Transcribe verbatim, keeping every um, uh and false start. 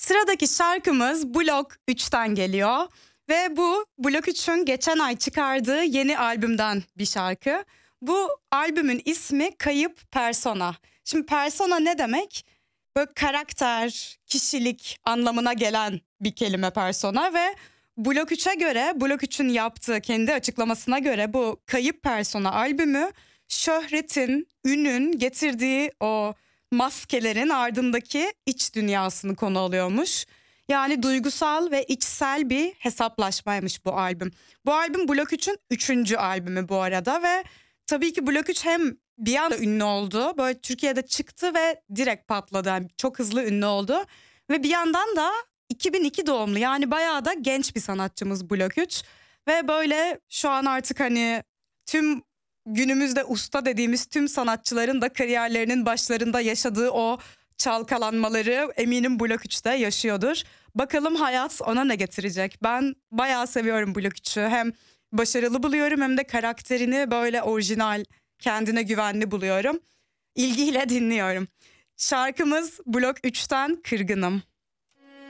Sıradaki şarkımız Blok üçten geliyor ve bu Blok üçün geçen ay çıkardığı yeni albümden bir şarkı. Bu albümün ismi Kayıp Persona. Şimdi persona ne demek? Böyle karakter, kişilik anlamına gelen bir kelime persona ve Blok üçe göre, Blok üçün yaptığı kendi açıklamasına göre bu Kayıp Persona albümü şöhretin, ünün getirdiği o maskelerin ardındaki iç dünyasını konu alıyormuş. Yani duygusal ve içsel bir hesaplaşmaymış bu albüm. Bu albüm Blok üçün üçüncü albümü bu arada ve tabii ki Blok üç hem bir anda ünlü oldu. Böyle Türkiye'de çıktı ve direkt patladı. Yani çok hızlı ünlü oldu. Ve bir yandan da iki bin iki doğumlu, yani bayağı da genç bir sanatçımız Blok üç. Ve böyle şu an artık hani tüm günümüzde usta dediğimiz tüm sanatçıların da kariyerlerinin başlarında yaşadığı o çalkalanmaları eminim Blok üçte yaşıyordur. Bakalım hayat ona ne getirecek? Ben bayağı seviyorum Blok üçü. Hem başarılı buluyorum hem de karakterini böyle orijinal, kendine güvenli buluyorum. İlgiyle dinliyorum. Şarkımız Blok üçten Kırgınım.